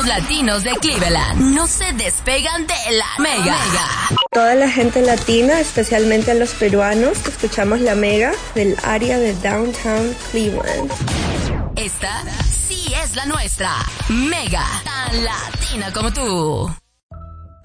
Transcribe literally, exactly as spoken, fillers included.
los latinos de Cleveland no se despegan de la Mega. Toda la gente latina, especialmente los peruanos, escuchamos la Mega del área de Downtown Cleveland. Esta sí es la nuestra. Mega, tan latina como tú.